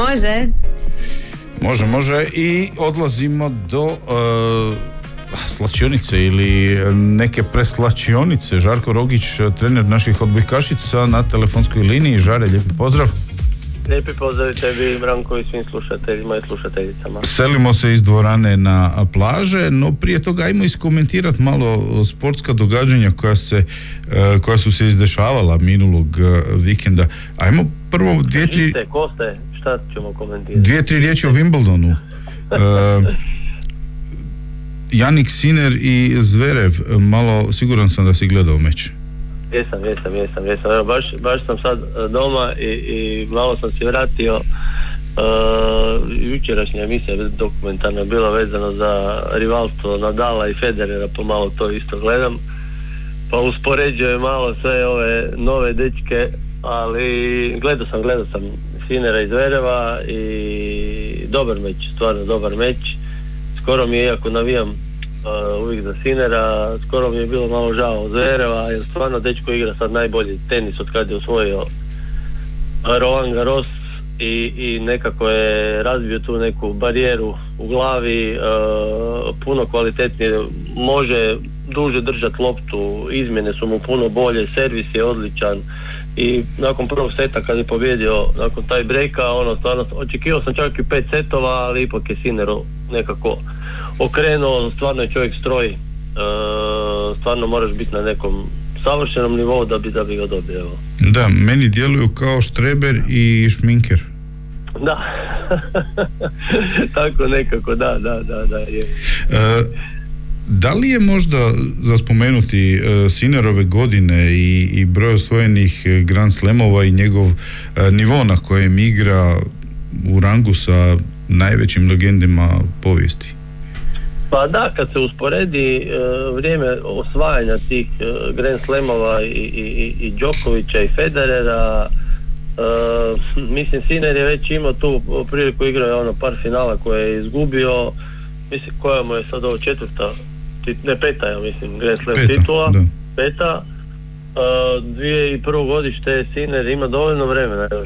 Može i odlazimo do slačionice ili neke preslačionice. Žarko Rogić, trener naših odbojkašica na telefonskoj liniji. Žare, lijepi pozdrav. Lijepi pozdrav tebi, Branko, i svim slušateljima i slušateljicama. Selimo se iz dvorane na plaže, no prije toga ajmo iskomentirati malo sportska događanja koja su se izdešavala minulog vikenda. Ajmo prvo šta ćemo komentirati? 2-3 riječi o Wimbledonu. Jannik Sinner i Zverev, malo siguran sam da si gledao meč. Jesam. Evo, baš sam sad doma i malo sam si vratio jučerašnja emisija dokumentarna bila vezano za rivalstvo Nadala i Federera, pa malo to isto gledam, pa uspoređujem malo sve ove nove dečke, ali gledao sam Sinnera i Zvereva i dobar meč, stvarno dobar meč. Skoro mi je, iako navijam uvijek za Sinnera, skoro mi je bilo malo žao Zvereva, jer stvarno dečko igra sad najbolji tenis od kad je osvojio Roland Garros i nekako je razbio tu neku barijeru u glavi, puno kvalitetnije, može duže držati loptu, izmjene su mu puno bolje, servis je odličan i nakon prvog seta kad je pobjedio nakon taj breaka, stvarno očekivao sam čak i 5 setova, ali ipak je Sinner nekako okrenuo, stvarno je čovjek stroj, stvarno moraš biti na nekom savršenom nivou da bi ga dobio. Da, meni djeluju kao Štreber i Šminker. Da, tako nekako, da je. Da li je možda za spomenuti Sinnerove godine i broj osvojenih Grand Slamova i njegov nivo na kojem igra u rangu sa najvećim legendima povijesti? Pa da, kad se usporedi vrijeme osvajanja tih Grand Slamova i Đokovića i Federera, mislim Sinner je već imao tu priliku, igrao je par finala koje je izgubio, mislim koja mu je sad ovo peta, ja mislim, Grand Slam titula, peta. 2001. godište Sinner ima dovoljno vremena još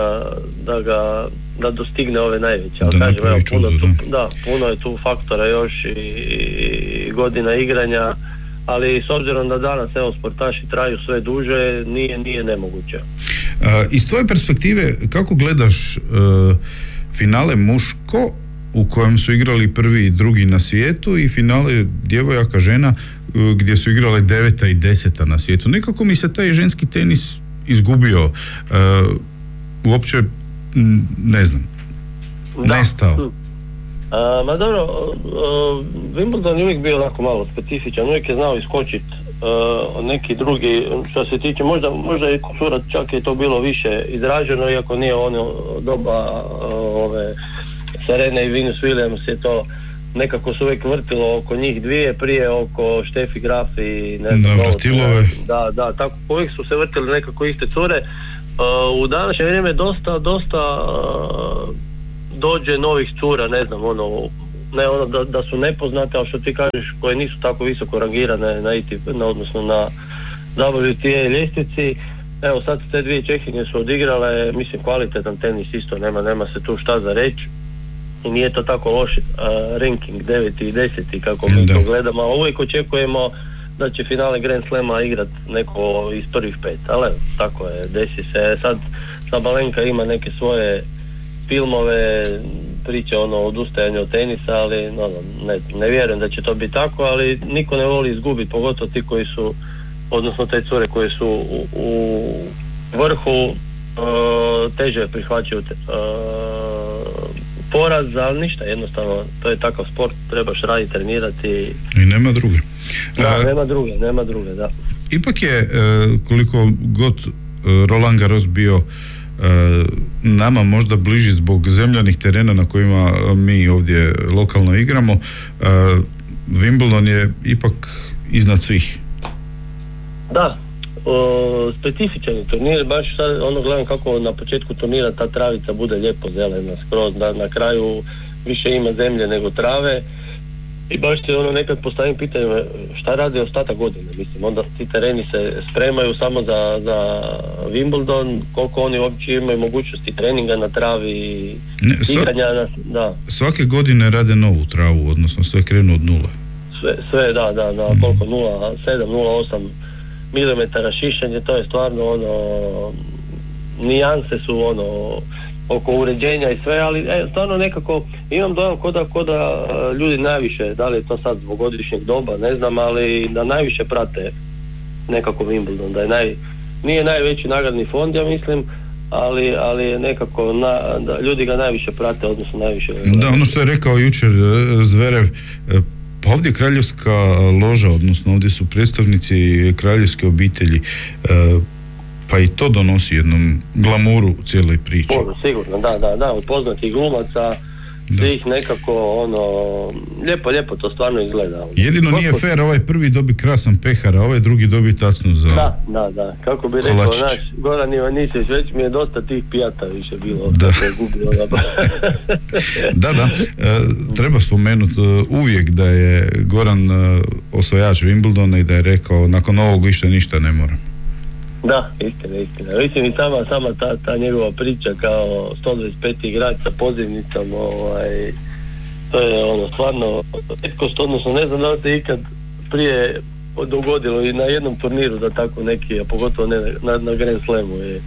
da dostigne ove najveće, ali kažem, puno je tu faktora još i godina igranja, ali s obzirom da danas sportaši traju sve duže, nije nemoguće. Iz tvoje perspektive, kako gledaš finale muško u kojem su igrali prvi i drugi na svijetu i finale djevojaka žena gdje su igrale 9. i 10. na svijetu? Nekako mi se taj ženski tenis izgubio, uopće ne znam, nestao. Ma dobro, Wimbledon je uvijek bio onako malo specifičan, uvijek je znao iskočiti neki drugi, što se tiče, možda je kusura, čak je to bilo više izraženo, iako nije ono doba Serena i Venus Williams, je to nekako se uvijek vrtilo oko njih dvije, prije oko Steffi Graf i ne znam, da, tako uvijek su se vrtili nekako iste cure. U današnje vrijeme dosta dođe novih cura, ne znam, da su nepoznate, ali što ti kažeš, koje nisu tako visoko rangirane odnosno na WTA ljestvici. Evo sad te dvije Čehinje su odigrale, mislim, kvalitetan tenis isto, nema se tu šta za reći. I nije to tako loš ranking 9. i 10. kako mi to gledamo, a uvijek očekujemo da će finale Grand Slama igrat neko iz prvih 5, ali tako je, desi se. Sad Sabalenka ima neke svoje filmove, priče o odustajanju od tenisa, ali ne vjerujem da će to biti tako, ali niko ne voli izgubiti, pogotovo ti koji su, odnosno te cure koje su u vrhu, teže prihvaćaju poraz, ali ništa, jednostavno to je takav sport, trebaš raditi, trenirati i nema druge. Nema druge, da. Ipak je, koliko god Roland Garros bio nama možda bliži zbog zemljanih terena na kojima mi ovdje lokalno igramo, Wimbledon je ipak iznad svih. Da, specifičan je turnir, baš sad gledam kako na početku turnira ta travica bude lijepo zelena skroz, na kraju više ima zemlje nego trave I baš se nekad postavim pitanje šta radi ostatak godine, mislim, onda ti tereni se spremaju samo za Wimbledon, koliko oni uopće imaju mogućnosti treninga na travi, igranja da. Svake godine rade novu travu, odnosno sve krenu od nula. Sve na koliko 0,7, 0,8 milimetara šišanje, to je stvarno nijanse su oko uređenja i sve, ali stvarno nekako imam dojam ko da ljudi najviše, da li je to sad zbog godišnjeg doba, ne znam, ali da najviše prate nekako Wimbledon, da je nije najveći nagradni fond, ja mislim, ali je nekako da ljudi ga najviše prate, odnosno najviše... Da, ono što je rekao jučer Zverev, pa ovdje je kraljevska loža, odnosno ovdje su predstavnici kraljevske obitelji, pa i to donosi jednom glamuru u cijeloj priči. Sigurno, da, od poznatih glumaca, svih nekako, lijepo to stvarno izgleda. Jedino nije fair, ovaj prvi dobi krasan pehar, a ovaj drugi dobi tacnu za Da, kako bi rekao naš Goran Ivanišević, već mi je dosta tih pijata više bilo. Da. Da, treba spomenuti uvijek da je Goran osvajač Wimbledona i da je rekao nakon ovog više ništa ne moram. Da, istina. Mislim i sama ta njegova priča kao 125. igrač sa pozivnicom, to je stvarno retkost, odnosno ne znam da li se ikad prije dogodilo i na jednom turniru da tako neki, a pogotovo ne na Grand Slamu je.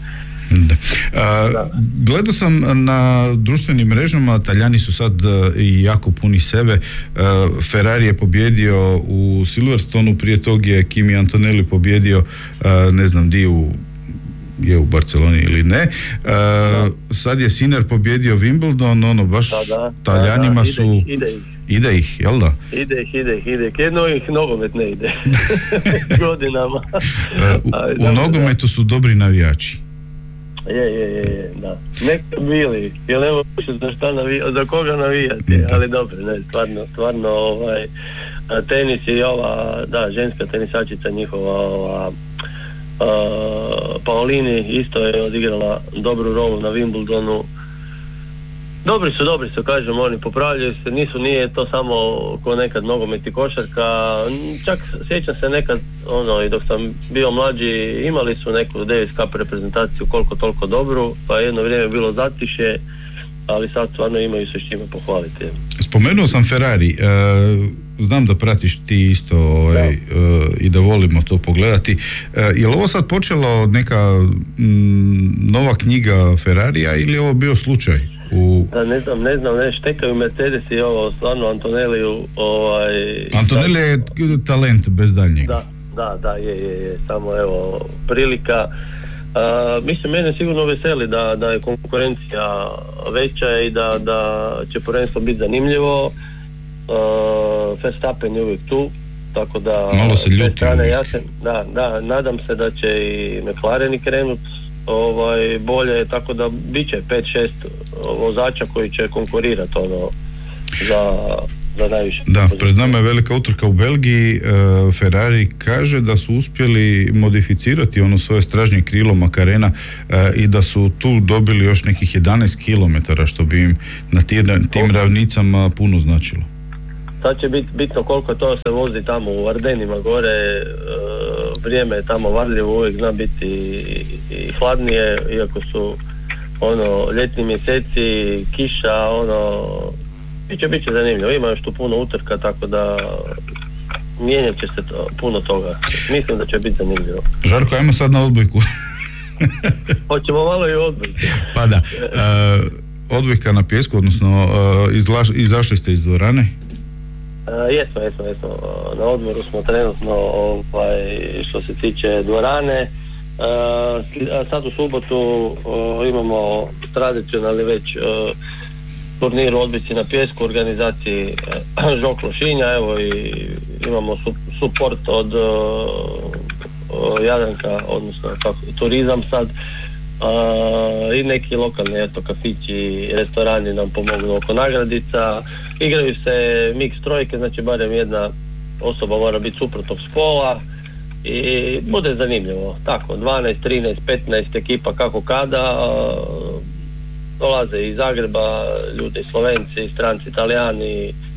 Gledao sam na društvenim mrežama, Talijani su sad i jako puni sebe. Ferrari je pobjedio u Silverstonu, prije tog je Kimi Antonelli pobjedio, ne znam di je u Barceloni ili ne. Sad je Sinner pobjedio Wimbledon, baš Talijanima su... Ide ih, jel da? Ide. Jedno ih nogomet ne ide. Godinama. U nogometu su dobri navijači. Je, da. Neka bili, jer evo za koga navijati, ali dobro, ne, stvarno tenis i ženska tenisačica njihova, Paolini isto je odigrala dobru rolu na Wimbledonu. Dobri su, kažem, oni popravljaju se, nije to samo ko nekad nogomet i košarka, čak sjećam se nekad, i dok sam bio mlađi, imali su neku Davis Cup reprezentaciju koliko toliko dobru, pa jedno vrijeme bilo zatiše, ali sad stvarno imaju se s čime pohvaliti. Spomenuo sam Ferrari, znam da pratiš ti isto i da volimo to pogledati. Je li ovo sad počelo neka nova knjiga Ferrarija ili je ovo bio slučaj? Ne znam, štekaju Mercedes i stvarno Antonelliju. Antonelli je talent bez daljnjega. Da, je, samo prilika. Mislim, mene sigurno veseli da je konkurencija veća i da će prvenstvo biti zanimljivo. Verstappen je uvijek tu, tako da... Malo se ljuti uvijek. Nadam se da će i McLareni krenuti bolje, tako da bit će 5-6 vozača koji će konkurirati za najviše. Da, pred nama je velika utrka u Belgiji. Ferrari kaže da su uspjeli modificirati svoje stražnje krilo Macarena i da su tu dobili još nekih 11 km, što bi im na tim ravnicama puno značilo. Sad će biti bitno koliko to se vozi tamo u Ardenima gore, vrijeme je tamo varljivo, uvijek zna biti i hladnije, iako su ljetni mjeseci, kiša, bit će zanimljivo, ima još tu puno utrka, tako da mijenjat će se puno toga, mislim da će biti zanimljivo. Žarko, ajmo sad na odbojku. Hoćemo malo i odbojku. Pa da, odbojka na pjesku, odnosno izašli ste iz dvorane? Jesmo. Na odmoru smo trenutno što se tiče dvorane. Sad u subotu imamo tradicionalni već turnir u odbojci na pjesku u organizaciji Žok Lošinja. Evo i imamo suport od Jadranka, odnosno turizam sad. I neki lokalni kafići i restorani nam pomognu oko nagradica. Igraju se mix trojke, znači barem jedna osoba mora biti suprotnog spola i bude zanimljivo. Tako, 12, 13, 15 ekipa kako kada, dolaze iz Zagreba, ljudi Slovenci, stranci, Italijani,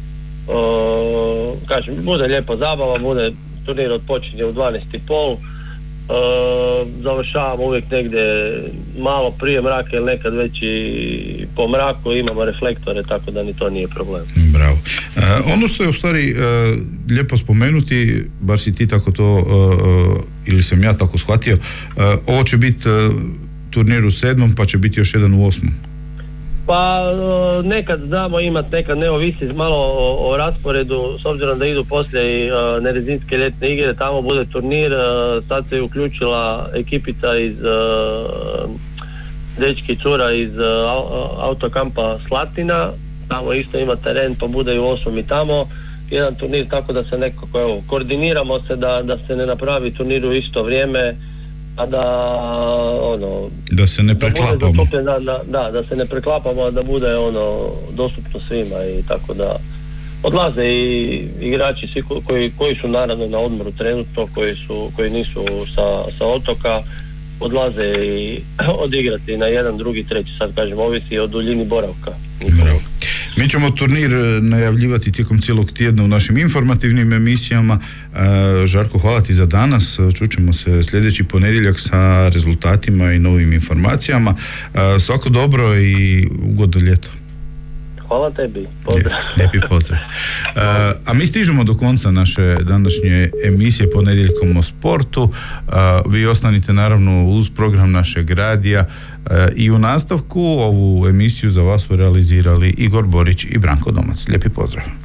Kažem, bude lijepa zabava, bude turnir odpočinje u 12:30, završavamo uvijek negdje malo prije mraka ili nekad već i po mraku, imamo reflektore, tako da ni to nije problem. Bravo. Ono što je u stvari lijepo spomenuti, bar si ti tako to ili sam ja tako shvatio, ovo će biti turnir u 7. pa će biti još jedan u 8. Pa nekad znamo imati, nekad ne, ovisi malo o rasporedu, s obzirom da idu poslije i Nerezinske ljetne igre, tamo bude turnir, sad se je uključila ekipica iz dečki i cura iz autokampa Slatina, tamo isto ima teren pa bude i u 8. i tamo jedan turnir, tako da se nekako, evo, koordiniramo se da se ne napravi turnir u isto vrijeme, a da se ne preklapamo. Da se ne preklapamo, da bude dostupno svima, i tako da odlaze i igrači svi koji su naravno na odmoru trenutno, koji nisu sa otoka, odlaze i odigrati na jedan, drugi, treći, sad kažem, ovisi o duljini boravka. Mi ćemo turnir najavljivati tijekom cijelog tjedna u našim informativnim emisijama. Žarko, hvala ti za danas. Čućemo se sljedeći ponedjeljak sa rezultatima i novim informacijama. Svako dobro i ugodno ljeto. Hvala tebi. Pozdrav. Lijepi pozdrav. A mi stižemo do konca naše današnje emisije Ponedjeljkom o sportu. Vi ostanite naravno uz program našeg radija i u nastavku ovu emisiju za vas su realizirali Igor Borić i Branko Domac. Lijepi pozdrav.